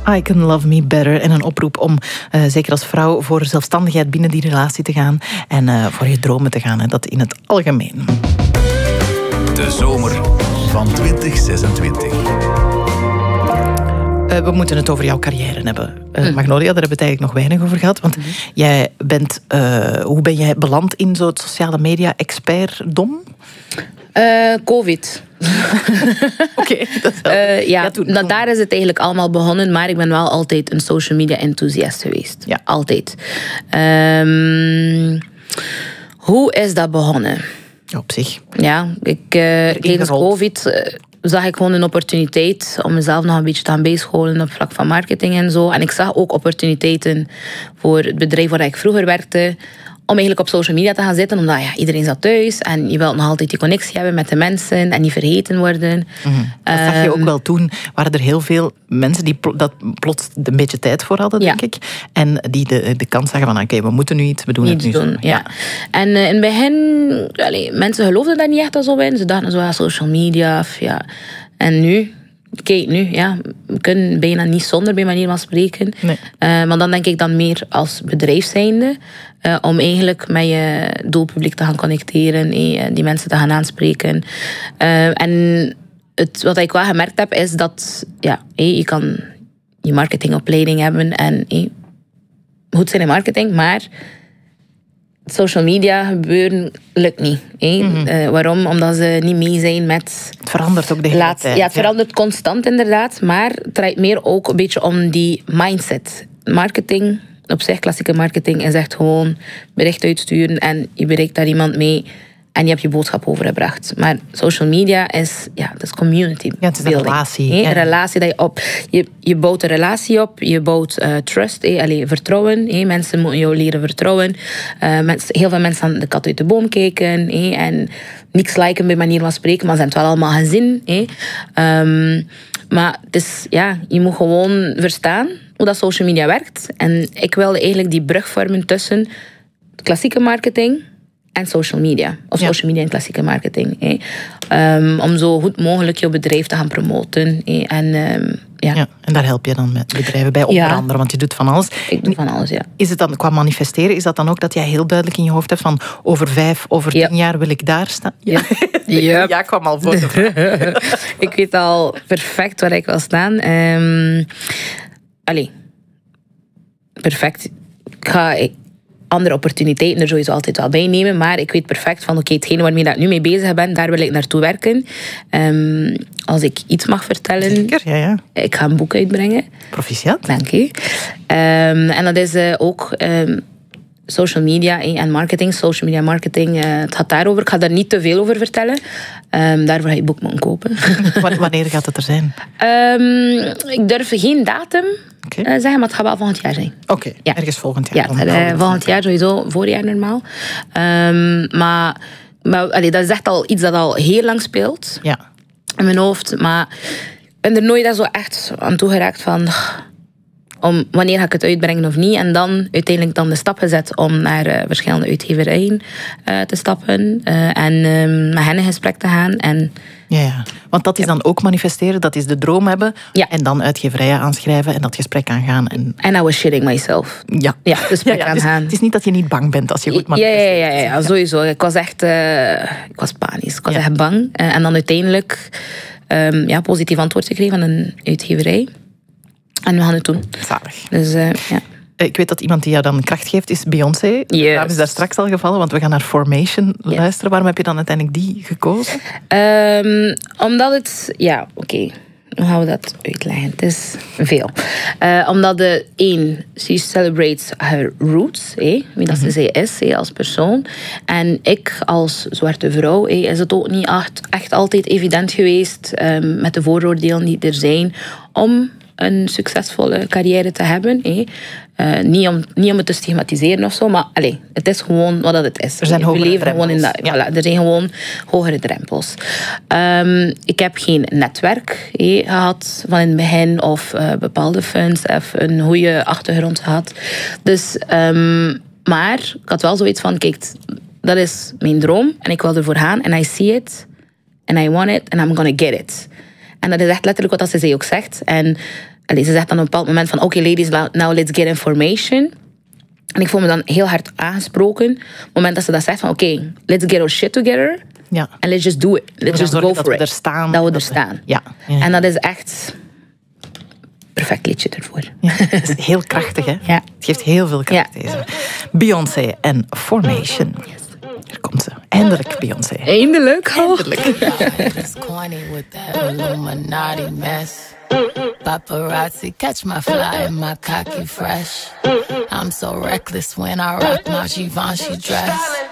I Can Love Me Better. En een oproep om, zeker als vrouw, voor zelfstandigheid binnen die relatie te gaan. En voor je dromen te gaan. En dat in het algemeen. De zomer van 2026. We moeten het over jouw carrière hebben. Magnolia, daar hebben we het eigenlijk nog weinig over gehad. Want jij bent... hoe ben jij beland in zo'n sociale media-expertdom? COVID. Oké. Daar is het eigenlijk allemaal begonnen. Maar ik ben wel altijd een social media enthousiast geweest. Ja. Altijd. Hoe is dat begonnen? Ja, op zich. Ja, tijdens COVID zag ik gewoon een opportuniteit om mezelf nog een beetje te gaan bijscholen op vlak van marketing en zo. En ik zag ook opportuniteiten voor het bedrijf waar ik vroeger werkte, om eigenlijk op social media te gaan zitten, omdat iedereen zat thuis en je wilt nog altijd die connectie hebben met de mensen en niet vergeten worden. Dat zag je ook wel toen. Waren er heel veel mensen die dat plots een beetje tijd voor hadden, denk ik. En die de kans zagen van, oké, we moeten nu iets, we doen het nu zo. Ja. En in het begin, mensen geloofden daar niet echt zo in. Ze dachten zo, social media. En nu... Kijk, we kunnen bijna niet zonder, bij manier van spreken. Nee. Maar dan denk ik dan meer als bedrijf zijnde, om eigenlijk met je doelpubliek te gaan connecteren, die mensen te gaan aanspreken. En wat ik wel gemerkt heb, is dat je kan je marketingopleiding hebben en goed zijn in marketing, maar social media gebeuren lukt niet. Waarom? Omdat ze niet mee zijn met... Het verandert ook de hele tijd. Ja, het verandert constant inderdaad. Maar het draait meer ook een beetje om die mindset. Marketing, op zich klassieke marketing, is echt gewoon bericht uitsturen en je bereikt daar iemand mee en je hebt je boodschap overgebracht. Maar social media is, dat is community building. Het is een relatie. Een relatie dat je op... Je bouwt een relatie op, je bouwt trust, vertrouwen. Mensen moeten jou leren vertrouwen. Heel veel mensen gaan de kat uit de boom kijken. En niks liken bij manier van spreken, maar ze hebben het wel allemaal gezien. Maar het is, je moet gewoon verstaan hoe dat social media werkt. En ik wilde eigenlijk die brug vormen tussen klassieke marketing en social media. Of social media en klassieke marketing. Om zo goed mogelijk je bedrijf te gaan promoten. En daar help je dan met bedrijven bij, onder andere, want je doet van alles. Ik doe van alles, ja. Is het dan, qua manifesteren, is dat dan ook dat jij heel duidelijk in je hoofd hebt van over 5, over 10 jaar wil ik daar staan? Ja, ja, kwam al voor de vraag. Ik weet al perfect waar ik wil staan. Perfect. Ik ga andere opportuniteiten er sowieso altijd wel bij nemen, maar ik weet perfect van hetgene waarmee ik nu mee bezig ben, daar wil ik naartoe werken. Als ik iets mag vertellen, zeker, ik ga een boek uitbrengen. Proficiat. Dank u. En dat is ook social media en marketing. Social media marketing, het gaat daarover. Ik ga daar niet te veel over vertellen. Daarvoor ga je het boek moeten kopen. Wanneer gaat het er zijn? Ik durf geen datum zeggen, maar het gaat wel volgend jaar zijn. Oké, ergens volgend jaar. Ja, volgend jaar sowieso, voorjaar normaal. Maar dat is echt al iets dat al heel lang speelt. Ja. In mijn hoofd. Maar ik ben er nooit zo echt aan toegeraakt van om wanneer ga ik het uitbrengen of niet. En dan uiteindelijk dan de stap gezet om naar verschillende uitgeverijen te stappen. En met hen in gesprek te gaan. En ja, want dat is dan ook manifesteren, dat is de droom hebben. Ja. En dan uitgeverijen aanschrijven en dat gesprek aangaan. En I was shitting myself. Ja, gesprek aangaan. Het is niet dat je niet bang bent als je goed manifesteert. Ja, sowieso. Ik was echt ik was panisch. Ik was echt bang. En dan uiteindelijk positief antwoord gekregen van een uitgeverij. En we gaan het doen. Zalig. Dus ik weet dat iemand die jou dan kracht geeft is Beyoncé. De naam is daar straks al gevallen, want we gaan naar Formation luisteren. Waarom heb je dan uiteindelijk die gekozen? Omdat het... Ja, oké. Hoe gaan we dat uitleggen? Het is veel. Omdat she celebrates her roots. Wie dat zij is als persoon. En ik als zwarte vrouw is het ook niet echt altijd evident geweest met de vooroordelen die er zijn om een succesvolle carrière te hebben. Niet om het te stigmatiseren of zo, maar het is gewoon wat dat het is. Er zijn hogere drempels. Er zijn gewoon hogere drempels. Ik heb geen netwerk gehad van in het begin, of bepaalde funds, of een goede achtergrond gehad. Dus, maar ik had wel zoiets van, kijk, dat is mijn droom en ik wil ervoor gaan en I see it and I want it and I'm gonna get it. En dat is echt letterlijk wat ze ook zegt. En ze zegt dan op een bepaald moment van... Oké, ladies, now let's get information. En ik voel me dan heel hard aangesproken. Op het moment dat ze dat zegt van... Oké, let's get our shit together. Ja. And let's just do it. Let's just go for it. Er staan, dat we er staan. Ja. En dat is echt... perfect liedje ervoor. Ja, het is heel krachtig, hè? Ja. Het geeft heel veel kracht, deze. Beyoncé en Formation. Yes. Hier komt ze. Eindelijk, Beyoncé. Eindelijk. Eindelijk. Paparazzi catch my fly and my cocky fresh. I'm so reckless when I rock my Givenchy dress.